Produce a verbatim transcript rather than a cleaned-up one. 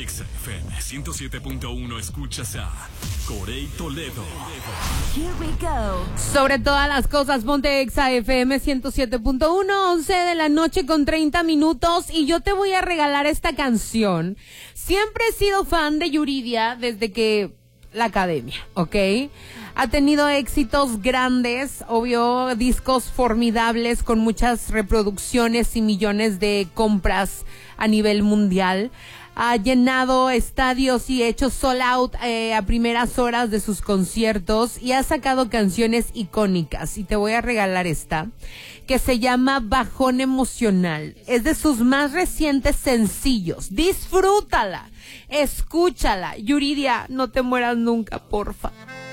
Exa F M ciento siete punto uno escuchas a Corey Toledo. Here we go. Sobre todas las cosas, ponte Exa F M ciento siete punto uno, once de la noche con treinta minutos, y yo te voy a regalar esta canción. Siempre he sido fan de Yuridia desde que la academia, ¿ok? Ha tenido éxitos grandes, obvio, discos formidables con muchas reproducciones y millones de compras a nivel mundial. Ha llenado estadios y hecho sold out eh, a primeras horas de sus conciertos, y ha sacado canciones icónicas. Y te voy a regalar esta, que se llama Bajón Emocional. Es de sus más recientes sencillos. Disfrútala, escúchala. Yuridia, no te mueras nunca, porfa.